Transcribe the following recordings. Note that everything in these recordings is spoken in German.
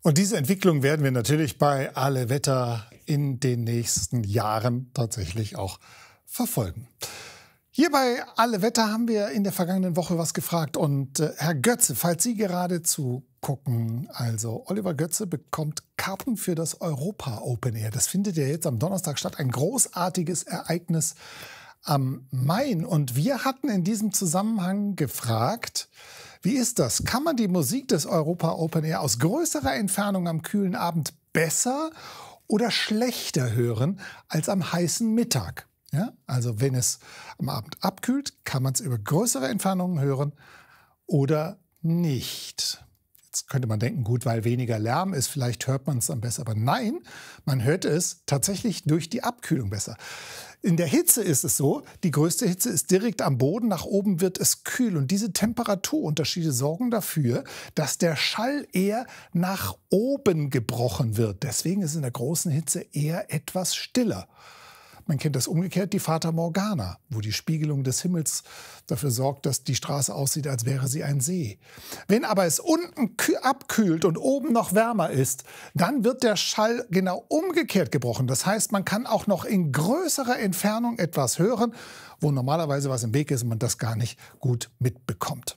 Und diese Entwicklung werden wir natürlich bei Alle Wetter in den nächsten Jahren tatsächlich auch verfolgen. Hier bei Alle Wetter haben wir in der vergangenen Woche was gefragt. Und Herr Götze, falls Sie gerade zugucken, also Oliver Götze bekommt Karten für das Europa Open Air. Das findet ja jetzt am Donnerstag statt. Ein großartiges Ereignis am Main. Und wir hatten in diesem Zusammenhang gefragt, wie ist das? Kann man die Musik des Europa Open Air aus größerer Entfernung am kühlen Abend besser oder schlechter hören als am heißen Mittag? Ja, also wenn es am Abend abkühlt, kann man es über größere Entfernungen hören oder nicht. Jetzt könnte man denken, gut, weil weniger Lärm ist, vielleicht hört man es dann besser. Aber nein, man hört es tatsächlich durch die Abkühlung besser. In der Hitze ist es so, die größte Hitze ist direkt am Boden, nach oben wird es kühl. Und diese Temperaturunterschiede sorgen dafür, dass der Schall eher nach oben gebrochen wird. Deswegen ist es in der großen Hitze eher etwas stiller. Man kennt das umgekehrt, die Fata Morgana, wo die Spiegelung des Himmels dafür sorgt, dass die Straße aussieht, als wäre sie ein See. Wenn aber es unten abkühlt und oben noch wärmer ist, dann wird der Schall genau umgekehrt gebrochen. Das heißt, man kann auch noch in größerer Entfernung etwas hören, wo normalerweise was im Weg ist und man das gar nicht gut mitbekommt.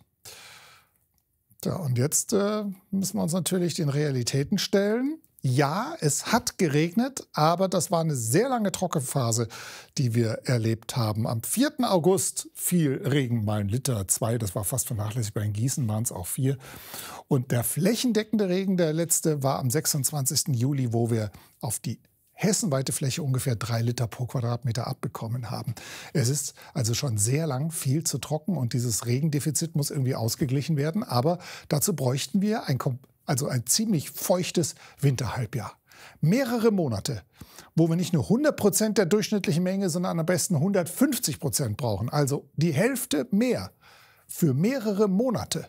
Ja, und jetzt müssen wir uns natürlich den Realitäten stellen. Ja, es hat geregnet, aber das war eine sehr lange Trockenphase, die wir erlebt haben. Am 4. August fiel Regen, mal 1 Liter, 2, das war fast vernachlässigbar. In Gießen waren es auch 4. Und der flächendeckende Regen, der letzte, war am 26. Juli, wo wir auf die hessenweite Fläche ungefähr 3 Liter pro Quadratmeter abbekommen haben. Es ist also schon sehr lang viel zu trocken und dieses Regendefizit muss irgendwie ausgeglichen werden. Aber dazu bräuchten wir ein ziemlich feuchtes Winterhalbjahr. Mehrere Monate, wo wir nicht nur 100% der durchschnittlichen Menge, sondern am besten 150% brauchen. Also die Hälfte mehr für mehrere Monate.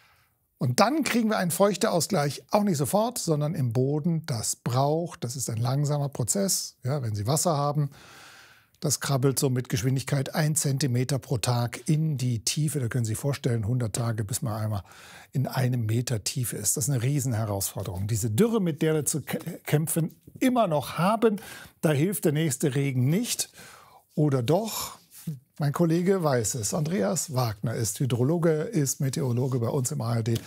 Und dann kriegen wir einen Feuchteausgleich, auch nicht sofort, sondern im Boden. Das ist ein langsamer Prozess. Ja, wenn Sie Wasser haben, das krabbelt so mit Geschwindigkeit 1 Zentimeter pro Tag in die Tiefe. Da können Sie sich vorstellen, 100 Tage, bis man einmal in 1 Meter Tiefe ist. Das ist eine Riesenherausforderung. Diese Dürre, mit der wir zu kämpfen immer noch haben, da hilft der nächste Regen nicht. Oder doch? Mein Kollege weiß es. Andreas Wagner ist Hydrologe, ist Meteorologe bei uns im ARD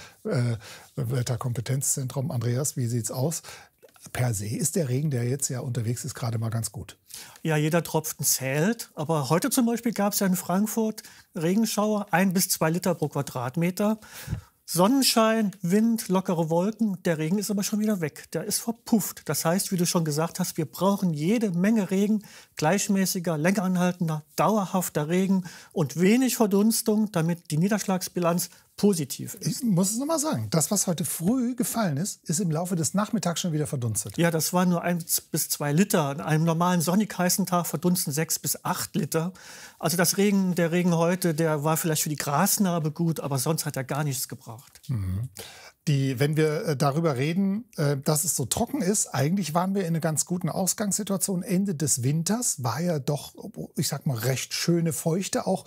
Wetterkompetenzzentrum. Andreas, wie sieht's aus? Per se ist der Regen, der jetzt ja unterwegs ist, gerade mal ganz gut. Ja, jeder Tropfen zählt. Aber heute zum Beispiel gab es ja in Frankfurt Regenschauer, 1 bis 2 Liter pro Quadratmeter. Sonnenschein, Wind, lockere Wolken. Der Regen ist aber schon wieder weg. Der ist verpufft. Das heißt, wie du schon gesagt hast, wir brauchen jede Menge Regen, gleichmäßiger, länger anhaltender, dauerhafter Regen und wenig Verdunstung, damit die Niederschlagsbilanz positiv ist. Ich muss es noch mal sagen, das, was heute früh gefallen ist, ist im Laufe des Nachmittags schon wieder verdunstet. Ja, das waren nur 1 bis 2 Liter. An einem normalen sonnig heißen Tag verdunsten 6 bis 8 Liter. Also der Regen heute, der war vielleicht für die Grasnarbe gut, aber sonst hat er gar nichts gebracht. Mhm. Wenn wir darüber reden, dass es so trocken ist, eigentlich waren wir in einer ganz guten Ausgangssituation. Ende des Winters war ja doch, ich sag mal, recht schöne Feuchte auch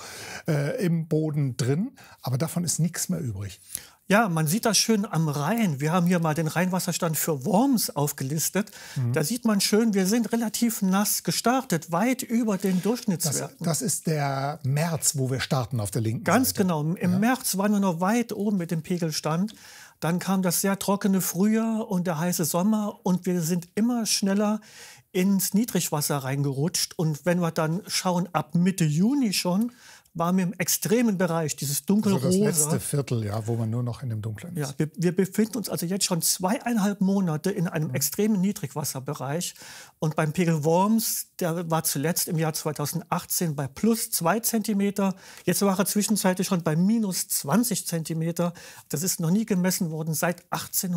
im Boden drin. Aber davon ist nichts mehr übrig. Ja, man sieht das schön am Rhein. Wir haben hier mal den Rheinwasserstand für Worms aufgelistet. Da sieht man schön, wir sind relativ nass gestartet, weit über den Durchschnittswerten. Das ist der März, wo wir starten auf der linken Ganz Seite. genau. Im März waren wir noch weit oben mit dem Pegelstand. Dann kam das sehr trockene Frühjahr und der heiße Sommer. Und wir sind immer schneller ins Niedrigwasser reingerutscht. Und wenn wir dann schauen, ab Mitte Juni schon, waren wir im extremen Bereich, dieses dunkelrosa. Also das letzte Viertel, ja, wo man nur noch in dem Dunklen ist. Ja, wir befinden uns also jetzt schon 2,5 Monate in einem extremen Niedrigwasserbereich. Und beim Pegel Worms, der war zuletzt im Jahr 2018 bei plus 2 Zentimeter. Jetzt war er zwischenzeitlich schon bei minus 20 Zentimeter. Das ist noch nie gemessen worden seit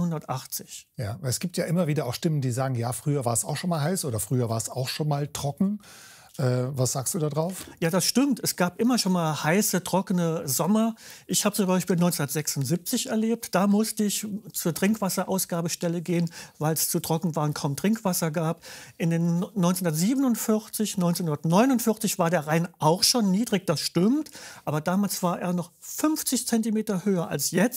1880. Ja, es gibt ja immer wieder auch Stimmen, die sagen, ja, früher war es auch schon mal heiß oder früher war es auch schon mal trocken. Was sagst du da drauf? Ja, das stimmt. Es gab immer schon mal heiße, trockene Sommer. Ich habe zum Beispiel 1976 erlebt. Da musste ich zur Trinkwasserausgabestelle gehen, weil es zu trocken war und kaum Trinkwasser gab. In den 1947, 1949 war der Rhein auch schon niedrig, das stimmt. Aber damals war er noch 50 Zentimeter höher als jetzt.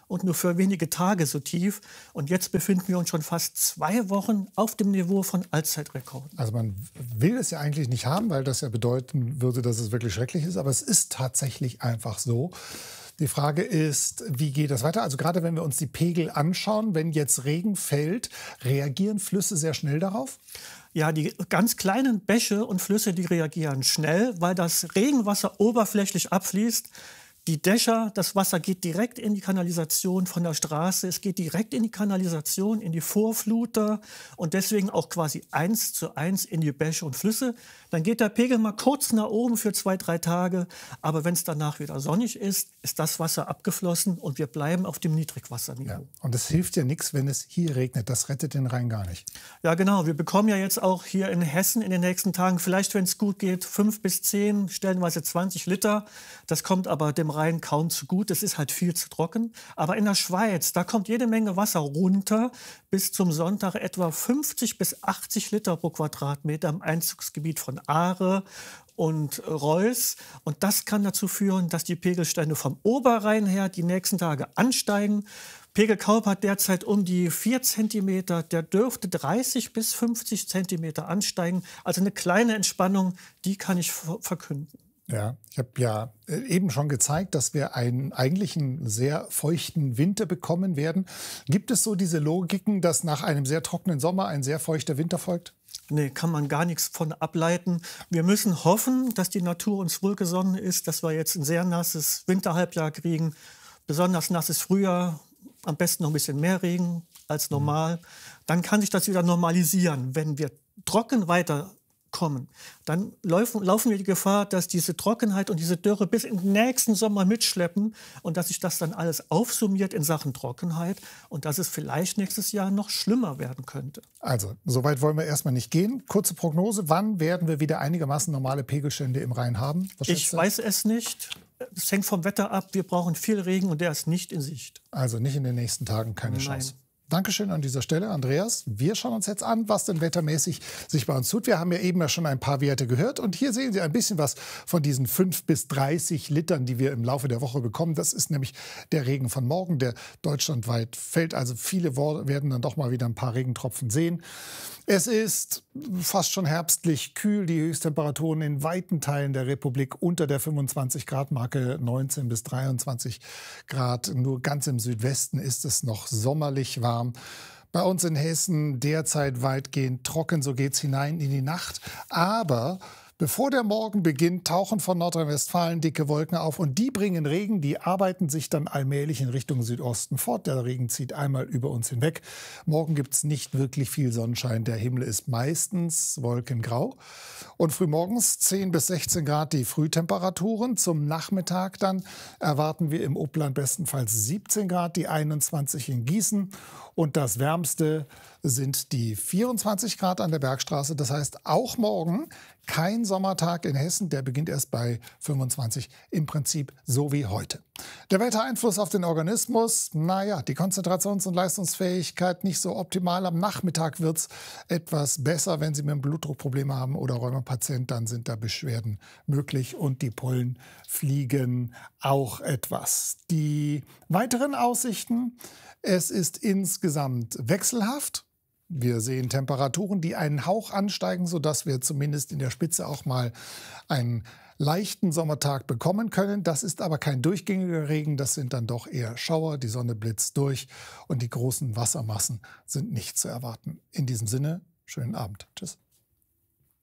und nur für wenige Tage so tief. Und jetzt befinden wir uns schon fast 2 Wochen auf dem Niveau von Allzeitrekorden. Also man will es ja eigentlich nicht haben, weil das ja bedeuten würde, dass es wirklich schrecklich ist. Aber es ist tatsächlich einfach so. Die Frage ist, wie geht das weiter? Also gerade wenn wir uns die Pegel anschauen, wenn jetzt Regen fällt, reagieren Flüsse sehr schnell darauf? Ja, die ganz kleinen Bäche und Flüsse, die reagieren schnell, weil das Regenwasser oberflächlich abfließt. Die Dächer, das Wasser geht direkt in die Kanalisation von der Straße. Es geht direkt in die Kanalisation, in die Vorfluter und deswegen auch quasi 1:1 in die Bäche und Flüsse. Dann geht der Pegel mal kurz nach oben für 2, 3 Tage. Aber wenn es danach wieder sonnig ist, ist das Wasser abgeflossen und wir bleiben auf dem Niedrigwasserniveau. Ja. Und es hilft ja nichts, wenn es hier regnet. Das rettet den Rhein gar nicht. Ja, genau. Wir bekommen ja jetzt auch hier in Hessen in den nächsten Tagen, vielleicht, wenn es gut geht, 5 bis 10, stellenweise 20 Liter. Das kommt aber dem Rhein kaum zu gut. Es ist halt viel zu trocken. Aber in der Schweiz, da kommt jede Menge Wasser runter. Bis zum Sonntag etwa 50 bis 80 Liter pro Quadratmeter im Einzugsgebiet von Aare und Reuss. Und das kann dazu führen, dass die Pegelstände vom Oberrhein her die nächsten Tage ansteigen. Pegelkaub hat derzeit um die 4 cm, der dürfte 30 bis 50 cm ansteigen. Also eine kleine Entspannung, die kann ich verkünden. Ja, ich habe ja eben schon gezeigt, dass wir eigentlich einen sehr feuchten Winter bekommen werden. Gibt es so diese Logiken, dass nach einem sehr trockenen Sommer ein sehr feuchter Winter folgt? Nee, kann man gar nichts von ableiten. Wir müssen hoffen, dass die Natur uns wohlgesonnen ist, dass wir jetzt ein sehr nasses Winterhalbjahr kriegen, besonders nasses Frühjahr, am besten noch ein bisschen mehr Regen als normal. Dann kann sich das wieder normalisieren. Wenn wir trocken weiterkommen, dann laufen wir die Gefahr, dass diese Trockenheit und diese Dürre bis in den nächsten Sommer mitschleppen und dass sich das dann alles aufsummiert in Sachen Trockenheit und dass es vielleicht nächstes Jahr noch schlimmer werden könnte. Also, so weit wollen wir erstmal nicht gehen. Kurze Prognose, wann werden wir wieder einigermaßen normale Pegelstände im Rhein haben? Ich weiß es nicht. Es hängt vom Wetter ab. Wir brauchen viel Regen und der ist nicht in Sicht. Also nicht in den nächsten Tagen, keine Chance. Dankeschön an dieser Stelle, Andreas. Wir schauen uns jetzt an, was denn wettermäßig sich bei uns tut. Wir haben ja eben schon ein paar Werte gehört. Und hier sehen Sie ein bisschen was von diesen 5 bis 30 Litern, die wir im Laufe der Woche bekommen. Das ist nämlich der Regen von morgen, der deutschlandweit fällt. Also viele werden dann doch mal wieder ein paar Regentropfen sehen. Es ist fast schon herbstlich kühl. Die Höchsttemperaturen in weiten Teilen der Republik unter der 25-Grad-Marke, 19 bis 23 Grad. Nur ganz im Südwesten ist es noch sommerlich warm. Bei uns in Hessen derzeit weitgehend trocken, so geht es hinein in die Nacht. Aber bevor der Morgen beginnt, tauchen von Nordrhein-Westfalen dicke Wolken auf und die bringen Regen. Die arbeiten sich dann allmählich in Richtung Südosten fort. Der Regen zieht einmal über uns hinweg. Morgen gibt es nicht wirklich viel Sonnenschein. Der Himmel ist meistens wolkengrau. Und frühmorgens 10 bis 16 Grad die Frühtemperaturen. Zum Nachmittag dann erwarten wir im Upland bestenfalls 17 Grad, die 21 in Gießen. Und das Wärmste sind die 24 Grad an der Bergstraße. Das heißt, auch morgen kein Sommertag in Hessen. Der beginnt erst bei 25, im Prinzip so wie heute. Der Wettereinfluss auf den Organismus, naja, die Konzentrations- und Leistungsfähigkeit nicht so optimal. Am Nachmittag wird es etwas besser, wenn Sie mit dem Blutdruck Probleme haben oder Rheumapatient, dann sind da Beschwerden möglich und die Pollen fliegen auch etwas. Die weiteren Aussichten, es ist insgesamt wechselhaft. Wir sehen Temperaturen, die einen Hauch ansteigen, sodass wir zumindest in der Spitze auch mal einen leichten Sommertag bekommen können. Das ist aber kein durchgängiger Regen, das sind dann doch eher Schauer. Die Sonne blitzt durch und die großen Wassermassen sind nicht zu erwarten. In diesem Sinne, schönen Abend. Tschüss.